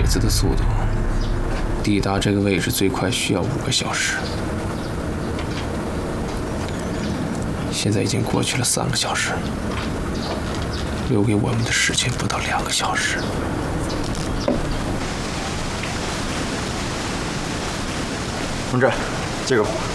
子的速度，抵达这个位置最快需要5个小时。现在已经过去了3个小时，留给我们的时间不到2个小时。 同志，接个火。